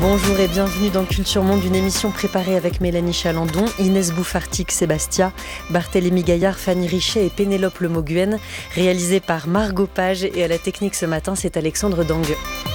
Bonjour et bienvenue dans Culture Monde, une émission préparée avec Mélanie Chalandon, Inès Bouffartic-Sébastia, Barthélémy Gaillard, Fanny Richet et Pénélope Lemoguen, réalisée par Margot Page, et à la technique ce matin c'est Alexandre Dang.